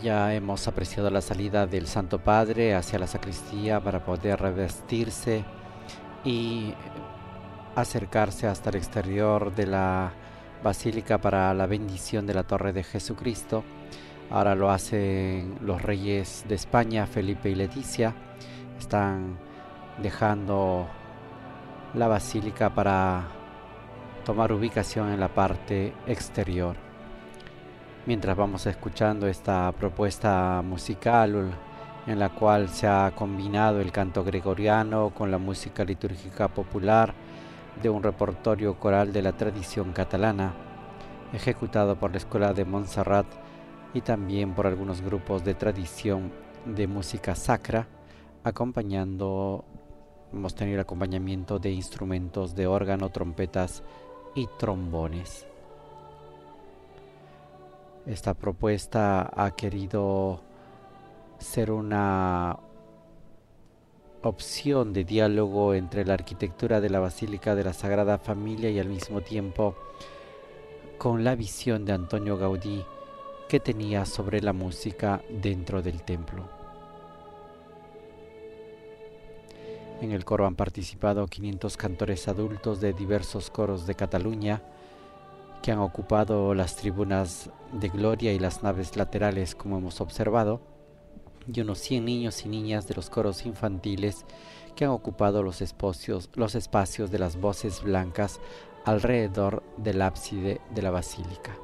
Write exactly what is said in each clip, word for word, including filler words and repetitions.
Ya hemos apreciado la salida del Santo Padre hacia la sacristía para poder revestirse y acercarse hasta el exterior de la basílica para la bendición de la Torre de Jesucristo. Ahora lo hacen los reyes de España, Felipe y Leticia. Están dejando la basílica para tomar ubicación en la parte exterior. Mientras vamos escuchando esta propuesta musical en la cual se ha combinado el canto gregoriano con la música litúrgica popular de un repertorio coral de la tradición catalana, ejecutado por la Escuela de Montserrat y también por algunos grupos de tradición de música sacra, acompañando, hemos tenido el acompañamiento de instrumentos de órgano, trompetas y trombones. Esta propuesta ha querido ser una opción de diálogo entre la arquitectura de la Basílica de la Sagrada Familia y al mismo tiempo con la visión de Antonio Gaudí que tenía sobre la música dentro del templo. En el coro han participado quinientos cantores adultos de diversos coros de Cataluña que han ocupado las tribunas de gloria y las naves laterales, como hemos observado, y unos cien niños y niñas de los coros infantiles que han ocupado los espacios, los espacios de las voces blancas alrededor del ábside de la basílica.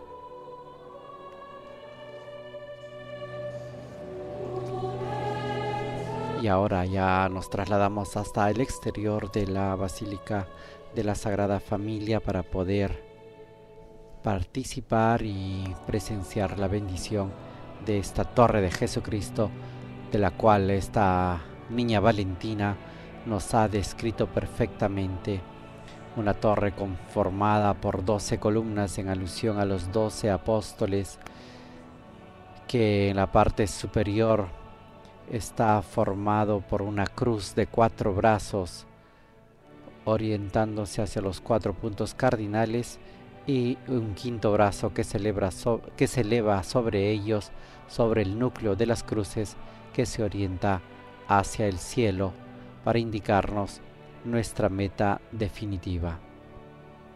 Y ahora ya nos trasladamos hasta el exterior de la Basílica de la Sagrada Familia para poder participar y presenciar la bendición de esta Torre de Jesucristo, de la cual esta niña Valentina nos ha descrito perfectamente. Una torre conformada por doce columnas en alusión a los doce apóstoles, que en la parte superior está formado por una cruz de cuatro brazos orientándose hacia los cuatro puntos cardinales y un quinto brazo que se, eleva so- que se eleva sobre ellos, sobre el núcleo de las cruces, que se orienta hacia el cielo para indicarnos nuestra meta definitiva.